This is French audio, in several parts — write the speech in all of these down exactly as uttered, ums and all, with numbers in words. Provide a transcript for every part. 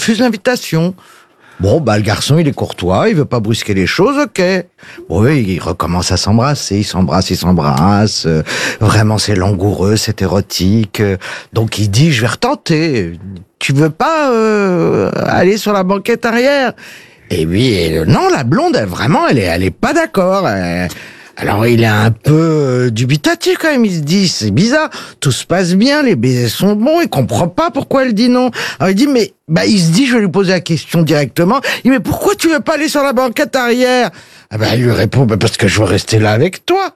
refuse l'invitation. Bon, bah, le garçon, il est courtois, il veut pas brusquer les choses, ok. Bon, oui, il recommence à s'embrasser, il s'embrasse, il s'embrasse. Euh, vraiment, c'est langoureux, c'est érotique. Euh, donc, il dit, je vais retenter. Tu veux pas euh, aller sur la banquette arrière? Et oui, et, non, la blonde, elle, vraiment, elle est, elle est pas d'accord. Elle, alors, il est un peu euh, dubitatif quand même. Il se dit, c'est bizarre, tout se passe bien, les baisers sont bons, il comprend pas pourquoi elle dit non. Alors, il dit, mais, bah, il se dit, je vais lui poser la question directement. Il dit, mais pourquoi tu veux pas aller sur la banquette arrière? Ah bah, il lui répond, bah, parce que je veux rester là avec toi.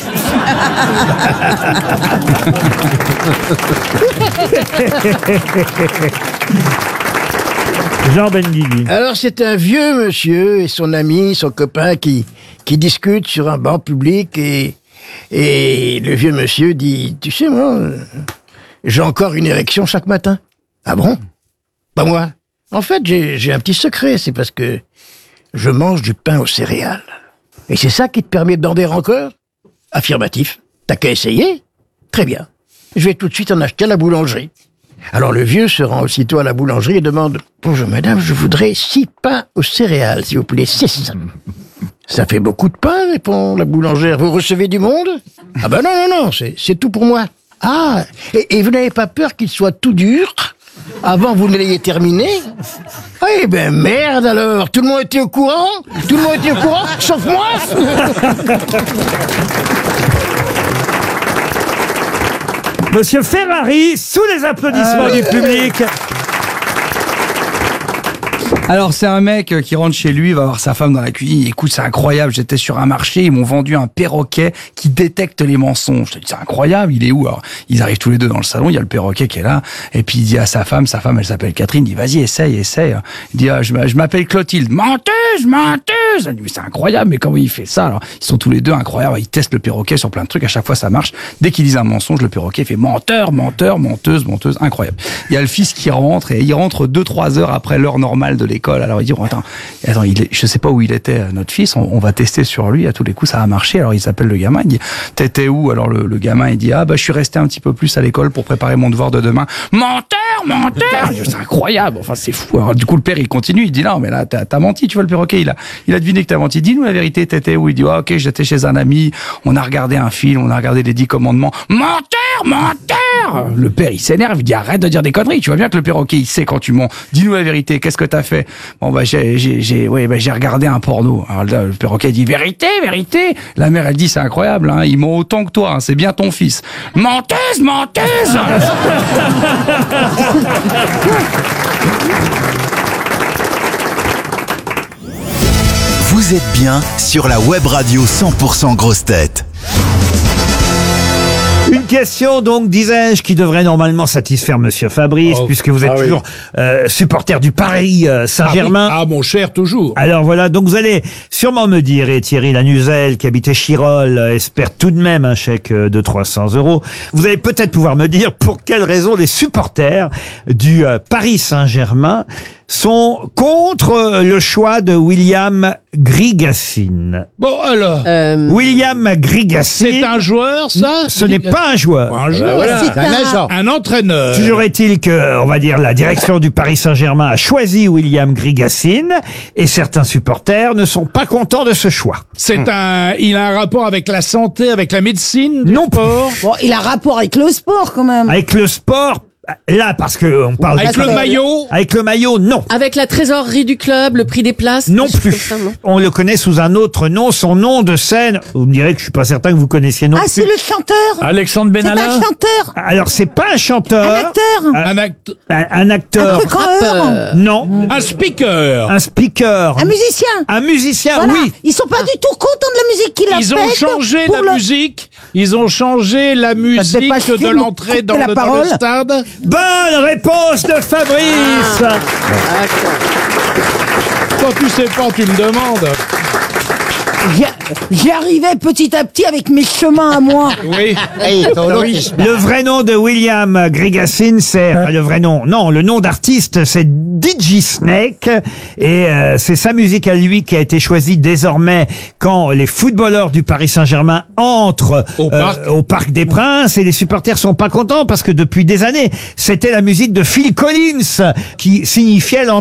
Jean Benguigui. Alors, c'est un vieux monsieur et son ami, son copain qui, qui discutent sur un banc public et, et le vieux monsieur dit, tu sais, moi, j'ai encore une érection chaque matin. Ah bon? Pas moi. En fait, j'ai, j'ai un petit secret, c'est parce que je mange du pain aux céréales. Et c'est ça qui te permet de bander encore? Affirmatif. T'as qu'à essayer? Très bien. Je vais tout de suite en acheter à la boulangerie. Alors le vieux se rend aussitôt à la boulangerie et demande « Bonjour madame, je voudrais six pains aux céréales, s'il vous plaît, six. » « Ça fait beaucoup de pain, répond la boulangère. Vous recevez du monde? Ah ben non, non, non, c'est, c'est tout pour moi. Ah, et, et vous n'avez pas peur qu'il soit tout dur avant que vous ne l'ayez terminé? Eh ben merde alors, tout le monde était au courant? Tout le monde était au courant, sauf moi? Monsieur Ferrari, sous les applaudissements Ah, du public. Alors c'est un mec qui rentre chez lui, il va voir sa femme dans la cuisine, écoute c'est incroyable, j'étais sur un marché, ils m'ont vendu un perroquet qui détecte les mensonges. Je te dis c'est incroyable, il est où? Alors ils arrivent tous les deux dans le salon, il y a le perroquet qui est là, et puis il dit à sa femme, sa femme elle s'appelle Catherine, il dit vas-y essaye, essaye. Il dit ah, je m'appelle Clotilde, menteuse, menteuse. Elle dit mais c'est incroyable, mais comment il fait ça? Alors ils sont tous les deux incroyables, ils testent le perroquet sur plein de trucs, à chaque fois ça marche. Dès qu'ils disent un mensonge, le perroquet fait menteur, menteur, menteuse, menteuse, incroyable. Il y a le fils qui rentre, et il rentre deux trois heures après l'heure normale de l'école. Alors il dit, oh, attends, attends il est, je sais pas où il était, notre fils, on, on va tester sur lui, à tous les coups ça a marché. Alors il s'appelle le gamin, il dit, t'étais où? Alors le, le gamin il dit, ah bah je suis resté un petit peu plus à l'école pour préparer mon devoir de demain. Menteur, menteur. C'est incroyable, enfin c'est fou. Alors du coup le père il continue, il dit, non mais là t'as, t'as menti, tu vois le perroquet, il a, il a deviné que t'as menti. Dis-nous la vérité, t'étais où? Il dit, oh, ok, j'étais chez un ami, on a regardé un film, on a regardé les dix commandements. Menteur, menteur. Le père il s'énerve, il dit, arrête de dire des conneries, tu vois bien que le perroquet il sait quand tu mens. Dis-nous la vérité, qu'est-ce que t'as fait? Bon bah j'ai j'ai j'ai ouais bah j'ai regardé un porno. Alors là, le perroquet dit vérité, vérité. La mère elle dit c'est incroyable, hein, il ment autant que toi, hein, c'est bien ton fils. Menteuse, menteuse. Vous êtes bien sur la web radio cent pour cent Grosses Têtes. Une question, donc, disais-je, qui devrait normalement satisfaire Monsieur Fabrice, oh, puisque vous êtes ah toujours oui. euh, supporter du Paris euh, Saint-Germain. Ah, oui. Ah, mon cher, toujours. Alors voilà, donc vous allez sûrement me dire, et Thierry Lanuzel, qui habitait Chirol, euh, espère tout de même un chèque de trois cents euros. Vous allez peut-être pouvoir me dire pour quelles raisons les supporters du euh, Paris Saint-Germain sont contre le choix de William Grigassin. Bon, alors. Euh... William Grigassin. C'est un joueur, ça? Ce n'est pas un joueur. Un joueur. Voilà. C'est un agent. Un entraîneur. Toujours est-il que, on va dire, la direction du Paris Saint-Germain a choisi William Grigassin et certains supporters ne sont pas contents de ce choix. C'est hum. un, il a un rapport avec la santé, avec la médecine? Non. Sport. Bon, il a un rapport avec le sport, quand même. Avec le sport. Là, parce que on parle avec de... le maillot. Avec le maillot, non. Avec la trésorerie du club, le prix des places. Non plus. Ça, non. On le connaît sous un autre nom, son nom de scène. Vous me direz que je suis pas certain que vous connaissiez non ah, plus. Ah, c'est le chanteur. Alexandre Benalla. C'est un chanteur. Alors, c'est pas un chanteur. Un acteur. Un, act... un, un acteur. Un rappeur. Non. Un speaker. Un speaker. Un musicien. Un musicien, voilà. oui. Ils sont pas du tout contents de la musique qu'il a faite. Ils ont changé la le... musique. Ils ont changé la musique de l'entrée dans, le, dans le stade. Bonne réponse de Fabrice. Ah. Quand tu sais pas, tu me demandes. J'y arrivais petit à petit avec mes chemins à moi. Oui. Le vrai nom de William Grigassin, c'est euh, le vrai nom. Non, le nom d'artiste, c'est D J Snake, et euh, c'est sa musique à lui qui a été choisie désormais quand les footballeurs du Paris Saint-Germain entrent au, euh, parc. au Parc des Princes, et les supporters sont pas contents parce que depuis des années, c'était la musique de Phil Collins qui signifiait l'entrée